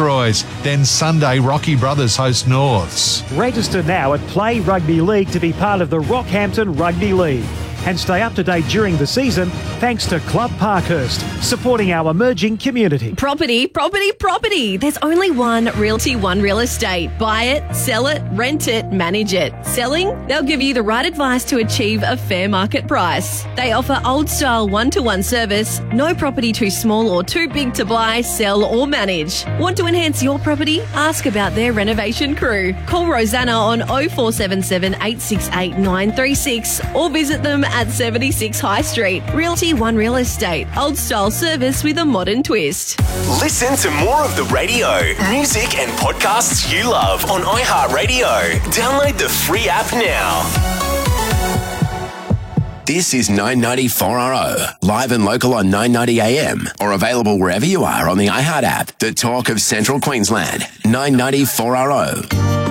Fitzroy's. Then Sunday, Rocky Brothers host Norths. Register now at Play Rugby League to be part of the Rockhampton Rugby League. And stay up to date during the season thanks to Club Parkhurst, supporting our emerging community. Property, property, property. There's only one Realty One Real Estate. Buy it, sell it, rent it, manage it. Selling? They'll give you the right advice to achieve a fair market price. They offer old-style one-to-one service. No property too small or too big to buy, sell or manage. Want to enhance your property? Ask about their renovation crew. Call Rosanna on 0477 868 936 or visit them at 76 High Street. Realty One Real Estate. Old style service with a modern twist. Listen to more of the radio, music and podcasts you love on iHeartRadio. Download the free app now. This is 990-4RO, live and local on 990 AM or available wherever you are on the iHeart app. The talk of Central Queensland, 990-4RO.